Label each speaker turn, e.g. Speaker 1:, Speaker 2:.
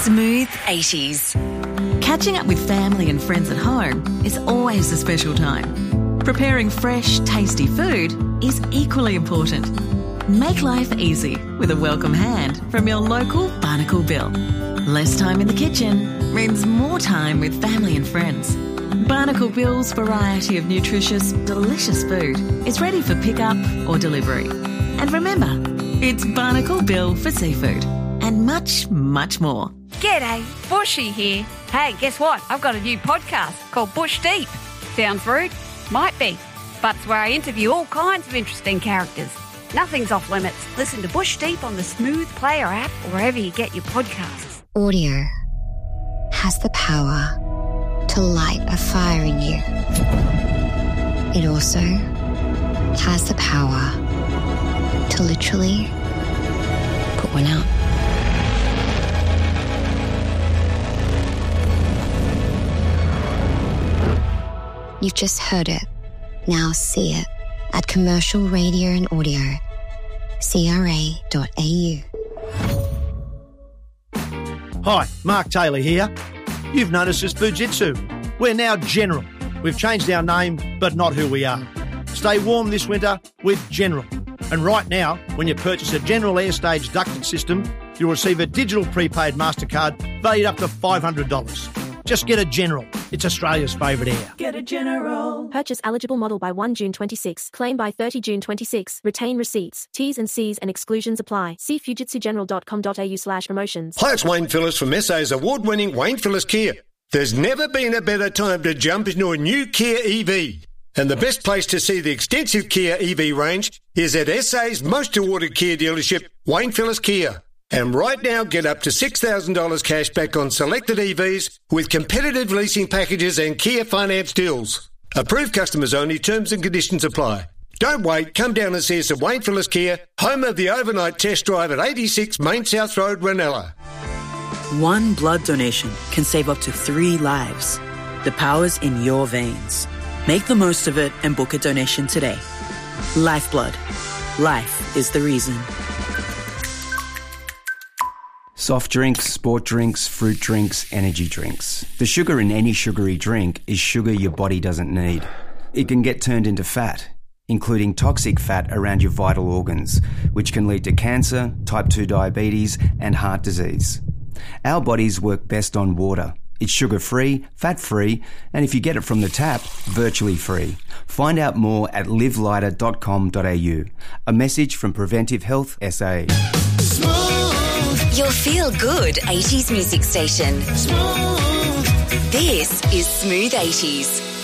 Speaker 1: Smooth 80s. Catching up with family and friends at home is always a special time. Preparing fresh, tasty food is equally important. Make life easy with a welcome hand from your local Barnacle Bill. Less time in the kitchen means more time with family and friends. Barnacle Bill's variety of nutritious, delicious food is ready for pickup or delivery. And remember, it's Barnacle Bill for seafood and much, much more.
Speaker 2: G'day, Bushy here. Hey, guess what? I've got a new podcast called Bush Deep. Sounds rude? Might be. But it's where I interview all kinds of interesting characters. Nothing's off limits. Listen to Bush Deep on the Smooth Player app or wherever you get your podcasts.
Speaker 3: Audio has the power to light a fire in you. It also has the power to literally put one out. You've just heard it. Now see it at Commercial Radio and Audio, CRA.au.
Speaker 4: Hi, Mark Taylor here. You've noticed us Fujitsu. We're now General. We've changed our name, but not who we are. Stay warm this winter with General. And right now, when you purchase a General Airstage ducted system, you'll receive a digital prepaid MasterCard valued up to $500. Just get a General. It's Australia's favourite air.
Speaker 5: Get a General.
Speaker 6: Purchase eligible model by 1 June 26. Claim by 30 June 26. Retain receipts. T's and C's and exclusions apply. See fujitsugeneral.com.au/promotions.
Speaker 7: Hi, it's Wayne Phillips from SA's award-winning Wayne Phillips Kia. There's never been a better time to jump into a new Kia EV. And the best place to see the extensive Kia EV range is at SA's most awarded Kia dealership, Wayne Phillips Kia. And right now, get up to $6,000 cash back on selected EVs with competitive leasing packages and Kia finance deals. Approved customers only. Terms and conditions apply. Don't wait. Come down and see us at Wayne Phillips Kia, home of the overnight test drive at 86 Main South Road, Ranella.
Speaker 8: One blood donation can save up to 3 lives. The power's in your veins. Make the most of it and book a donation today. Lifeblood. Life is the reason.
Speaker 9: Soft drinks, sport drinks, fruit drinks, energy drinks. The sugar in any sugary drink is sugar your body doesn't need. It can get turned into fat, including toxic fat around your vital organs, which can lead to cancer, type 2 diabetes, and heart disease. Our bodies work best on water. It's sugar-free, fat-free, and if you get it from the tap, virtually free. Find out more at livelighter.com.au. A message from Preventive Health SA.
Speaker 1: Your feel-good 80s music station. Smooth. This is Smooth 80s.